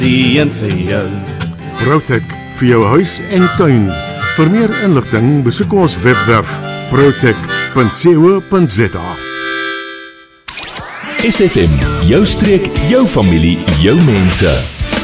Die een vir jou. Protek vir jou huis en tuin. Vir meer inligting besoek ons webwerf protek.co.za. SFM, jou streek, jou familie, jou mense.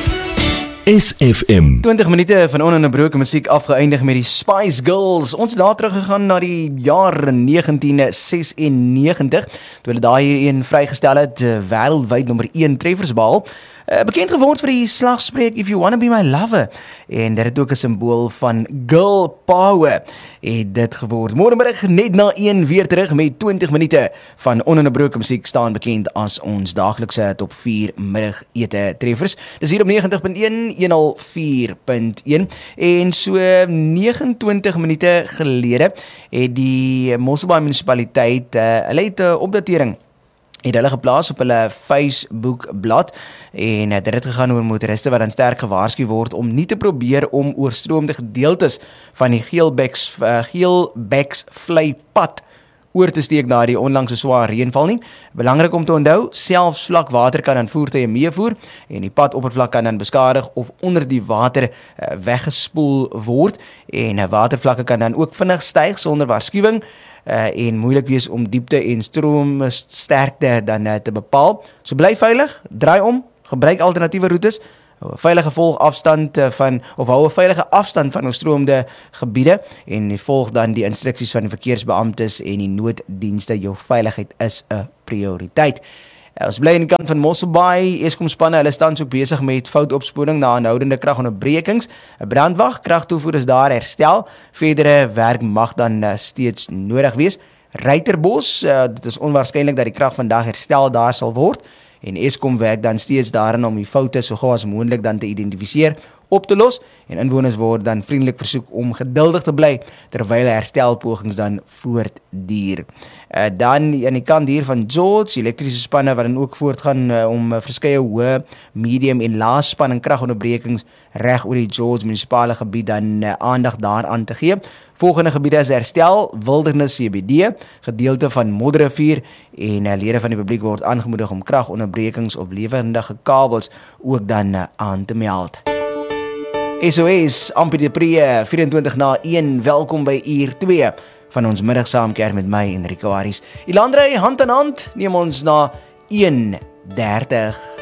SFM. 20 minute van ononderbroke musiek afgeëindig met die Spice Girls. Ons het daar teruggegaan na die jaar 1996, toe hulle daai een vrygestel het, wêreldwyd nommer 1 treffers behaal. Bekend geword vir die slagspreuk If You Wanna Be My Lover, en dit het ook 'n simbool van girl power het dit geword. Môremiddag net na 1 weer terug met 20 minute van ononderbroke musiek, staan bekend as ons daaglikse top 4 middagete treffers. Dis hier op 90.1, 104.1, en so 29 minute gelede het die Mosselbaai munisipaliteit hulle het 'n opdatering het hulle geplaas op hulle Facebook blad, en dit het gegaan oor motoriste wat dan sterk gewaarsku word om nie te probeer om oorstroomde gedeeltes van die Geelbeks vlei pad oor te steek na die onlangse swaar reënval nie. Belangrik om te onthou, selfs vlak water kan dan voertuie meevoer en die padoppervlak kan dan beskadig of onder die water weggespoel word, en watervlakke kan dan ook vinnig styg sonder waarskuwing, en moeilik wees om diepte en stroomsterkte dan te bepaal. So bly veilig, draai om, gebruik alternatiewe roetes, hou 'n veilige afstand van oorstroomde gebiede, en volg dan die instruksies van die verkeersbeamptes en die nooddienste. Jou veiligheid is 'n prioriteit. Ons bly aan die kant van Mosselbaai. Eskom spanne, hulle staan ook besig met foutopsporing na aanhoudende kragonderbrekings. 'n Brandwag, kragtoevoer is daar herstel. Verdere werk mag dan steeds nodig wees. Ruiterbos, dit is onwaarskynlik dat die krag vandag herstel daar sal word, en Eskom werk dan steeds daarin om die foute so gou as moontlik dan te identifiseer, op te los, en inwoners word dan vriendelik versoek om geduldig te bly terwyl herstelpogings dan voortduur. Dan aan die kant hier van George, elektriese spanne wat dan ook voortgaan om verskeie hoë, medium en lae spanning kragonderbrekings reg oor die George munisipale gebied dan aandag daaraan te gee. Volgende gebiede is herstel, Wildernis CBD, gedeelte van Modderrivier, en lede van die publiek word aangemoedig om kragonderbrekings of lewendige kabels ook dan aan te meld. SOS, Ampie de Pree, 24 na 1, welkom by uur 2 van ons middagsaamkeer met my, Enrico Harris. Ilandre, hand in hand, neem ons na 1:30.